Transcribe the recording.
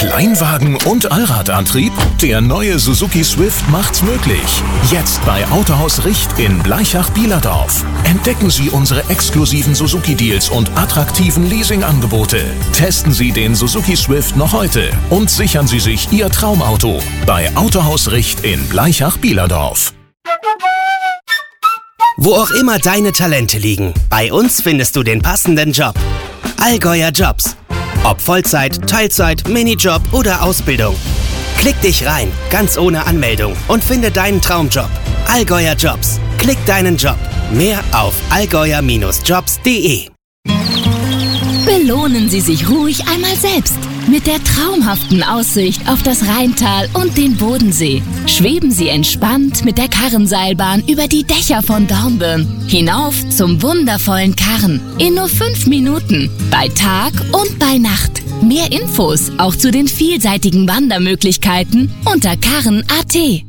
Kleinwagen und Allradantrieb? Der neue Suzuki Swift macht's möglich. Jetzt bei Autohaus Richt in Blaichach-Bielerdorf. Entdecken Sie unsere exklusiven Suzuki-Deals und attraktiven Leasing-Angebote. Testen Sie den Suzuki Swift noch heute und sichern Sie sich Ihr Traumauto bei Autohaus Richt in Blaichach-Bielerdorf. Wo auch immer deine Talente liegen, bei uns findest du den passenden Job. Allgäuer Jobs. Ob Vollzeit, Teilzeit, Minijob oder Ausbildung. Klick dich rein, ganz ohne Anmeldung und finde deinen Traumjob. Allgäuer Jobs. Klick deinen Job. Mehr auf allgäuer-jobs.de. Belohnen Sie sich ruhig einmal selbst. Mit der traumhaften Aussicht auf das Rheintal und den Bodensee schweben Sie entspannt mit der Karrenseilbahn über die Dächer von Dornbirn hinauf zum wundervollen Karren in nur 5 Minuten, bei Tag und bei Nacht. Mehr Infos auch zu den vielseitigen Wandermöglichkeiten unter karren.at.